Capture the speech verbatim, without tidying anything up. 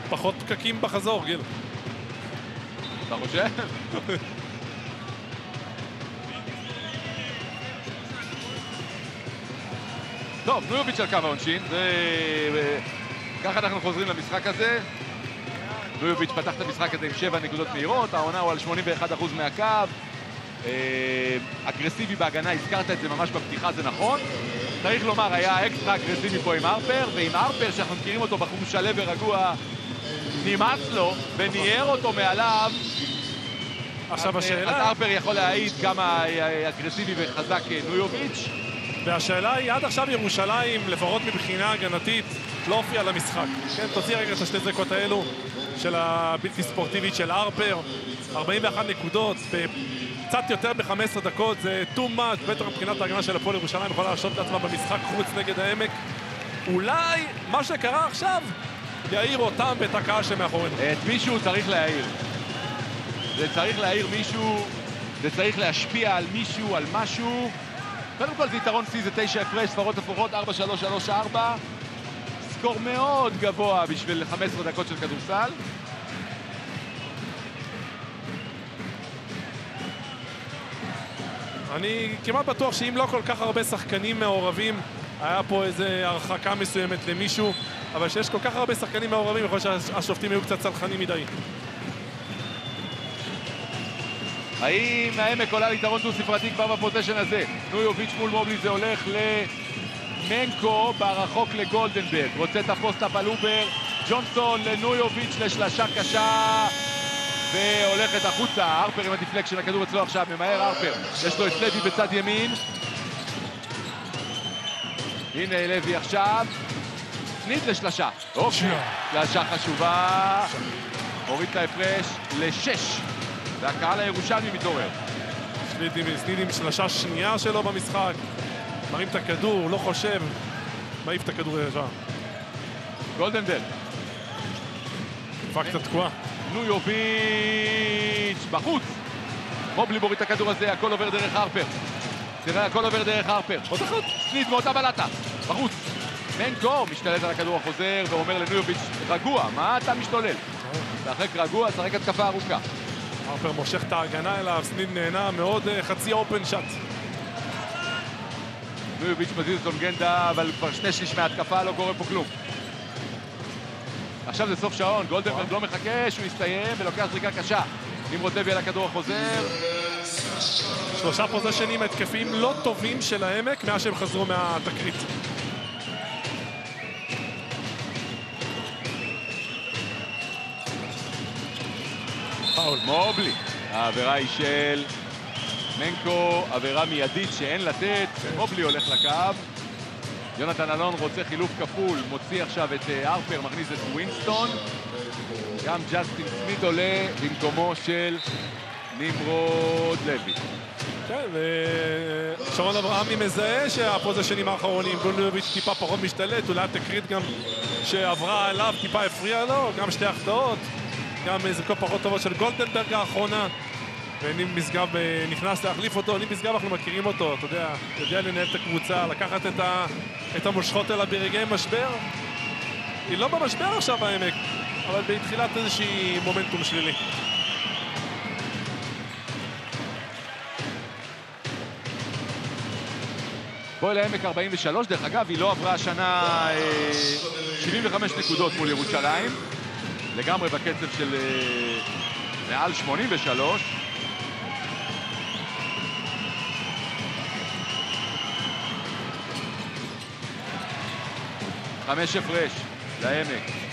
פחות פקקים בחזור, גיל. אתה חושב? טוב, נויוביץ' על קו העונשין, וככה אנחנו חוזרים למשחק הזה. נויוביץ' פתח את המשחק הזה עם שבע נקודות מהירות, העונה הוא על שמונים ואחד אחוז מהקו. אגרסיבי בהגנה, הזכרת את זה ממש בפתיחה, זה נכון. צריך לומר, היה אקסטרה אגרסיבי פה עם הרפר, ועם הרפר, שאנחנו מכירים אותו בחור שלב ורגוע, נמאס לו וניער אותו מעליו. עכשיו השאלה... אז הרפר יכול להעיד כמה אגרסיבי וחזק נויוביץ'. והשאלה היא, עד עכשיו ירושלים, לפחות מבחינה הגנתית, לא הופיעה למשחק. כן, תוציא רגע את השתי דקות האלו של הבלתי ספורטיבית של הרפר. ארבעים ואחת נקודות, קצת יותר ב-חמש עשרה דקות, זה too much, בטח מבחינת ההגנה של הפועל ירושלים, יכולה להרשות את עצמה במשחק חוץ נגד העמק. אולי מה שקרה עכשיו יעיר אותם ואת הקהל שמאחורינו. את מישהו צריך להעיר. זה צריך להעיר מישהו, זה צריך להשפיע על מישהו, על משהו. קודם כל זה יתרון סי, זה תשע הפרש, ספרות הפוכות, ארבע שלוש שלוש ארבע. סקור מאוד גבוה בשביל חמש עשרה דקות של כדורסל. אני כמעט בטוח שאם לא כל כך הרבה שחקנים מעורבים, היה פה איזו הרחקה מסוימת למישהו, אבל שיש כל כך הרבה שחקנים מעורבים, יכול להיות שהשופטים היו קצת צלחנים מדי. האם העמק עולה ליתרון דו-ספרתי כבר בפוזיישן הזה? נויוביץ' מול מובלי, זה הולך למנקו, ברחוק לגולדנברג. רוצה את הפוסט-אפ על אובר, ג'ונסון לנויוביץ' לשלשה קשה, והולכת החוצה. הרפר עם הדיפלקשן, הכדור אצלו עכשיו, ממהר הרפר. יש לו את לוי בצד ימין. הנה לוי עכשיו. סניד לשלשה. אוקיי, שלשה חשובה. הוריד את ההפרש לשש. והקהל הירושלמי מתעורר. סניד עם שלשה שנייה שלו במשחק. מרים את הכדור, לא חושב. מעיף את הכדור ישר. גולדנברג. תקופה קצת תקועה. נויוביץ' בחוץ. מובלי מוריד את הכדור הזה, הכל עובר דרך הרפר. תראה, הכל עובר דרך הרפר. עוד אחד. סניד מאותה בלטה. בחוץ. מנקו משתלט על הכדור החוזר ואומר לנויוביץ' רגוע, מה אתה משתולל? תרחק רגוע, שחק התקפה ארוכה. הרפר מושך את ההגנה אליו, סניד נהנה מאוד חצי אופן שאט. נויוביץ' מזיז את אונגנדה, אבל כבר שני שליש מההתקפה, לא קורה פה כלום. עכשיו זה סוף שעון, גולדנברג לא מחכה שהוא יסתיים ולוקח זריקה קשה. נמרוד לוי על הכדור החוזר. שלושה פוזיישנים התקפיים לא טובים של העמק מאז שהם חזרו מהתקרית. פאול מובלי. העבירה היא של מנקו, עבירה מיידית שאין לתת, מובלי הולך לקו. יונתן אלון רוצה חילוף כפול, מוציא עכשיו את הרפר, מכניס את ווינסטון. גם ג'סטין סמית עולה במקומו של נמרוד לוי. כן, ושרון אברהמי מזהה שהפוזיישנים האחרונים, גולדנוביץ' טיפה פחות משתלט, אולי התקרית גם שעברה עליו טיפה הפריעה לו, גם שתי החטאות, גם איזה כל פחות טובות של גולדנברג האחרונה. ונין משגב נכנס להחליף אותו, נין משגב אנחנו מכירים אותו, אתה יודע, יודע לנהל את הקבוצה, לקחת את, ה, את המושכות אלה ברגעי משבר. היא לא במשבר עכשיו העמק, אבל בתחילת איזושהי מומנטום שלילי. בואי לעמק ארבעים ושלוש, דרך אגב, היא לא עברה השנה אה, שבעים וחמש נקודות מול ירושלים, לגמרי בקצב של אה, מעל שמונים ושלוש. חמש הפרש לעמק.